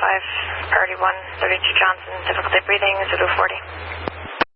priority 1, 32 Johnson, difficulty breathing, Zulu 40.